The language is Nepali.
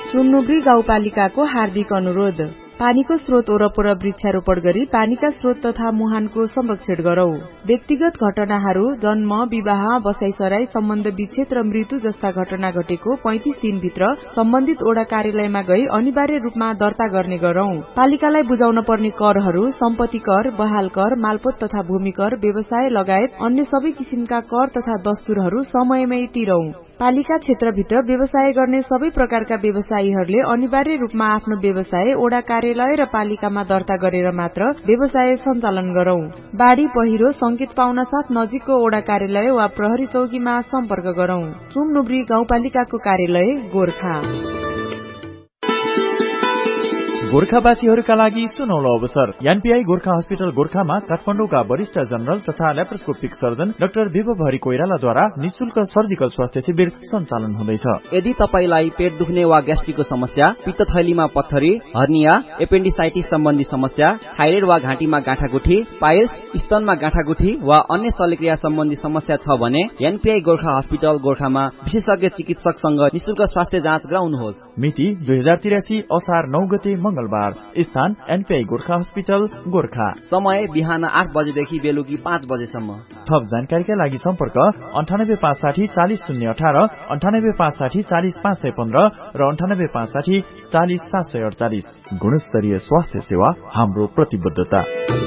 चुम्नुब्री गाउँपालिकाको हार्दिक अनुरोध। पानीको स्रोत वरपर वृक्षारोपण गरी पानीका स्रोत तथा मुहानको संरक्षण गरौं। व्यक्तिगत घटनाहरू जन्म, विवाह, बसाइसराई, सम्बन्ध विच्छेद र मृत्यु जस्ता घटना घटेको 35 दिनभित्र सम्बन्धित ओडा कार्यालयमा गई अनिवार्य रूपमा दर्ता गर्ने गरौं। पालिकालाई बुझाउन पर्ने करहरू सम्पत्ति कर, बहाल कर, मालपोत तथा भूमि कर, व्यवसाय लगायत अन्य सबै किसिमका कर तथा दस्तुरहरू समयमै तिरौं। पालिका क्षेत्रभित्र व्यवसाय गर्ने सबै प्रकारका व्यवसायीहरूले अनिवार्य रूपमा आफ्नो व्यवसाय ओडा कार्यालय र पालिकामा दर्ता गरेर मात्र व्यवसाय सञ्चालन गरौं। बाढ़ी पहिरो संकेत पाउन साथ नजिकको ओडा कार्यालय वा प्रहरी चौकीमा सम्पर्क गरौं। चुम्नुब्री गाउँपालिकाको कार्यालय गोरखा। गोर्खावासीहरूका लागि सुनौलो अवसर। एनपीआई गोर्खा हस्पिटल गोर्खामा काठमाडौँका वरिष्ठ जनरल तथा ल्याप्रोस्कोपिक सर्जन डाक्टर विभव हरि कोइरालाद्वारा निशुल्क सर्जिकल स्वास्थ्य शिविर सञ्चालन हुँदैछ। यदि तपाईलाई पेट दुख्ने वा ग्यास्ट्रिकको समस्या, पित्तथैलीमा पत्थरी, हर्निया, एपेन्डिसाइटिस सम्बन्धी समस्या, थाइरोइड वा घाँटीमा गाँठागुठी, पाइल्स, स्तनमा गाँठागुठी वा अन्य शल्यक्रिया सम्बन्धी समस्या छ भने एनपीआई गोर्खा हस्पिटल गोर्खामा विशेषज्ञ चिकित्सकसँग निशुल्क स्वास्थ्य जाँच गराउनुहोस्। मिति 2083 असार 9 गते मंगलबार। स्थान एनपीआई गोर्खा हस्पिटल गोर्खा। समय बिहान 8 बजेदेखि बेलुकी 5 बजेसम्म। थप जानकारीका लागि सम्पर्क 9856 40 018, 9856 40 515 र 9856 40 748। गुणस्तरीय स्वास्थ्य सेवा हाम्रो प्रतिबद्धता।